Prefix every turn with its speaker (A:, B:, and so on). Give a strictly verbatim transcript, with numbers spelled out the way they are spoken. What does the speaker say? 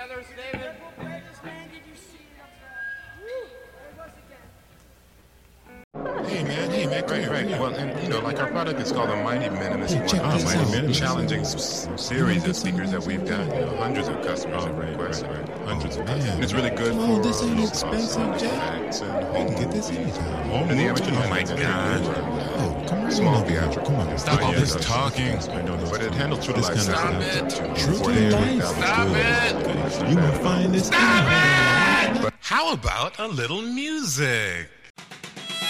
A: Feathers, David.
B: Hey man, hey man,
C: Right, right. Well, and you know, like our product is called the Mighty Minimus.
B: Hey, check
C: one.
B: this
C: It's
B: out.
C: a challenging s- series of speakers that we've got. You know, hundreds of customers have requested. Hundreds of customers. And it's really good
B: Come on,
C: for
B: this ain't
C: low
B: expensive,
C: cost
B: Jack.
C: effects and
B: You
C: home
B: can get this
C: movies.
B: anytime. Home
C: And the
B: movies?
C: average
B: Oh my
C: American
B: God.
C: is,
B: Oh, come on.
C: small
B: over here.
C: theatrical.
B: Come on.
C: Stop all this
B: talking.
C: I know, but it handles true to
B: This
C: life.
B: kind of
C: stuff.
B: stuff.
C: To
B: True to
C: forty-eight
B: life.
C: thousand
A: Stop
C: good.
A: it!
B: You will find this.
A: Stop it!
D: How about a little music?